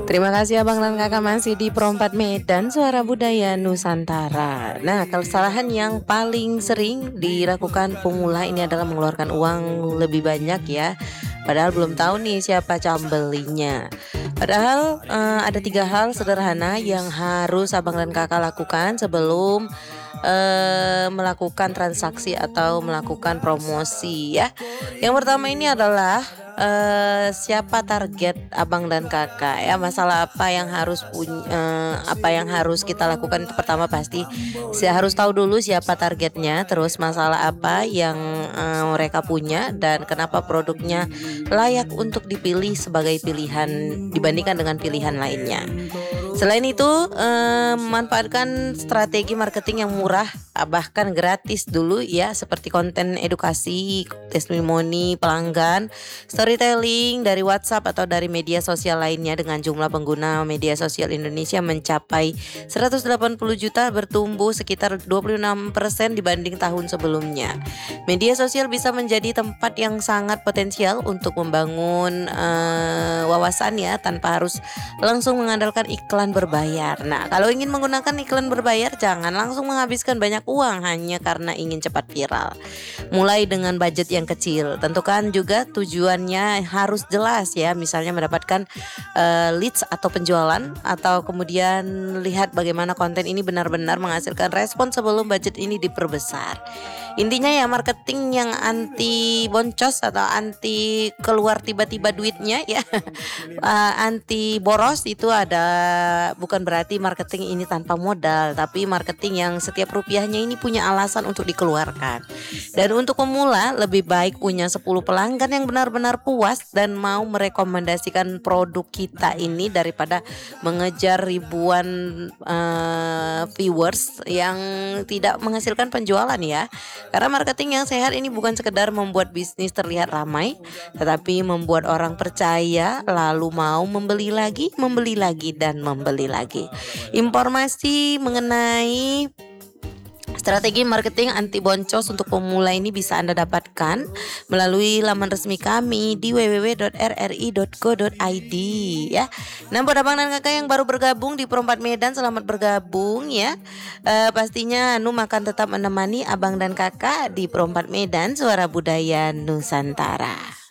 Terima kasih Abang dan Kakak masih di Perompat Medan Suara Budaya Nusantara. Nah, kesalahan yang paling sering dilakukan pemula ini adalah mengeluarkan uang lebih banyak ya. Padahal belum tahu nih siapa cambelinya. Padahal ada 3 hal sederhana yang harus Abang dan Kakak lakukan sebelum melakukan transaksi atau melakukan promosi ya. Yang pertama ini adalah siapa target abang dan kakak ya, masalah apa yang harus apa yang harus kita lakukan itu pertama pasti saya harus tahu dulu siapa targetnya, terus masalah apa yang mereka punya dan kenapa produknya layak untuk dipilih sebagai pilihan dibandingkan dengan pilihan lainnya. Selain itu, manfaatkan strategi marketing yang murah, bahkan gratis dulu ya, seperti konten edukasi, testimoni pelanggan, storytelling dari WhatsApp atau dari media sosial lainnya. Dengan jumlah pengguna media sosial Indonesia mencapai 180 juta, bertumbuh sekitar 26% dibanding tahun sebelumnya. Media sosial bisa menjadi tempat yang sangat potensial untuk membangun wawasan ya, tanpa harus langsung mengandalkan iklan berbayar. Nah, kalau ingin menggunakan iklan berbayar, jangan langsung menghabiskan banyak uang hanya karena ingin cepat viral. Mulai dengan budget yang kecil. Tentukan juga tujuannya harus jelas ya. Misalnya mendapatkan leads atau penjualan, atau kemudian lihat bagaimana konten ini benar-benar menghasilkan respon sebelum budget ini diperbesar. Intinya ya, marketing yang anti boncos atau anti keluar tiba-tiba duitnya ya. Anti boros itu bukan berarti marketing ini tanpa modal, tapi marketing yang setiap rupiahnya ini punya alasan untuk dikeluarkan. Dan untuk pemula lebih baik punya 10 pelanggan yang benar-benar puas dan mau merekomendasikan produk kita ini daripada mengejar ribuan viewers yang tidak menghasilkan penjualan ya. Karena marketing yang sehat ini bukan sekedar membuat bisnis terlihat ramai, tetapi membuat orang percaya lalu mau membeli lagi, dan membeli lagi. Informasi mengenai strategi marketing anti boncos untuk pemula ini bisa Anda dapatkan melalui laman resmi kami di www.rri.co.id ya. Nah, buat abang dan kakak yang baru bergabung di Perompat Medan, selamat bergabung ya. Pastinya Num akan tetap menemani abang dan kakak di Perompat Medan Suara Budaya Nusantara.